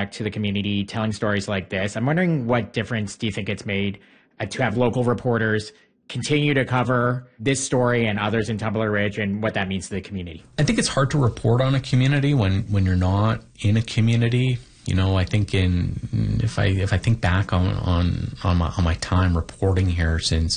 back to the community, telling stories like this. I'm wondering, what difference do you think it's made to have local reporters continue to cover this story and others in Tumbler Ridge, and what that means to the community? I think it's hard to report on a community when you're not in a community. You know, I think if I think back on my time reporting here since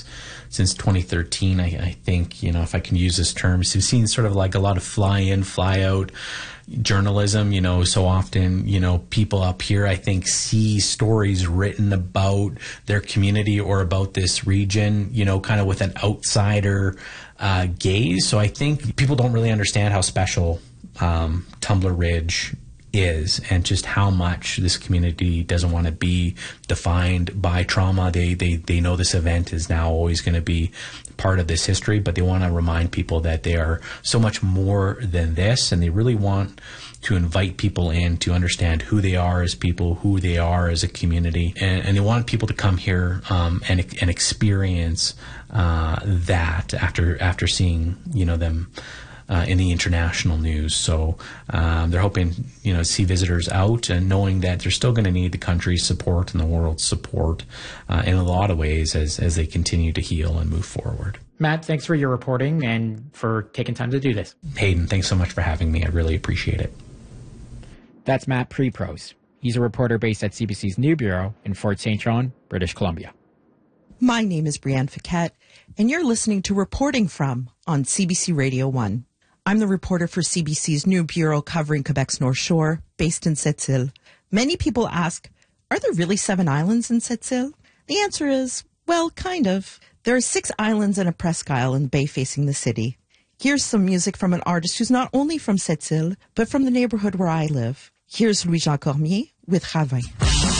2013, I think, you know, if I can use this term, so we've seen sort of like a lot of fly in, fly out journalism. You know, so often, you know, people up here, I think, see stories written about their community or about this region, you know, kind of with an outsider gaze. So I think people don't really understand how special Tumbler Ridge is, and just how much this community doesn't want to be defined by trauma. They know this event is now always going to be part of this history, but they want to remind people that they are so much more than this, and they really want to invite people in to understand who they are as people, who they are as a community, and they want people to come here and experience that after seeing, you know, them in the international news. So they're hoping, you know, to see visitors out, and knowing that they're still going to need the country's support and the world's support in a lot of ways as they continue to heal and move forward. Matt, thanks for your reporting and for taking time to do this. Hayden, thanks so much for having me. I really appreciate it. That's Matt Preprose. He's a reporter based at CBC's New Bureau in Fort St. John, British Columbia. My name is Brianne Fiquette, and you're listening to Reporting From on CBC Radio 1. I'm the reporter for CBC's New Bureau covering Quebec's North Shore, based in Sept-Îles. Many people ask, are there really 7 islands in Sept-Îles? The answer is, well, kind of. There are 6 islands and a presque isle in the bay facing the city. Here's some music from an artist who's not only from Sept-Îles, but from the neighborhood where I live. Here's Louis-Jean Cormier with Ravin.